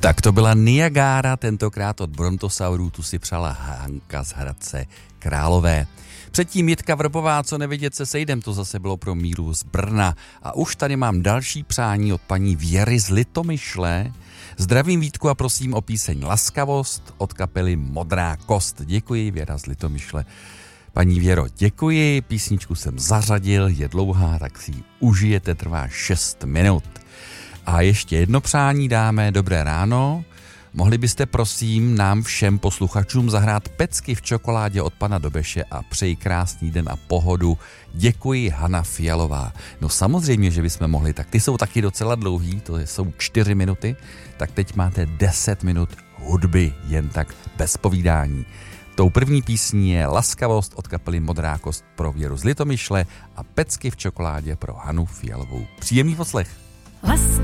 Tak to byla Niagara, tentokrát od Brontosaurů, tu si přala Hanka z Hradce Králové. Předtím Jitka Vrbová, co nevidět se sejdem, to zase bylo pro Míru z Brna. A už tady mám další přání od paní Věry z Litomyšle. Zdravím Vítku a prosím o píseň Laskavost od kapely Modrá kost. Děkuji, Věra z Litomyšle. Paní Věro, děkuji, písničku jsem zařadil, je dlouhá, tak si ji užijete, trvá 6 minut. A ještě jedno přání dáme, dobré ráno. Mohli byste prosím nám všem posluchačům zahrát Pecky v čokoládě od pana Dobeše a přeji krásný den a pohodu. Děkuji, Hana Fialová. No samozřejmě, že bychom mohli, tak ty jsou taky docela dlouhý, to jsou 4 minuty, tak teď máte 10 minut hudby, jen tak bez povídání. Tou první písní je Laskavost od kapely Modrá kost pro Věru z Litomyšle a Pecky v čokoládě pro Hanu Fialovou. Příjemný poslech.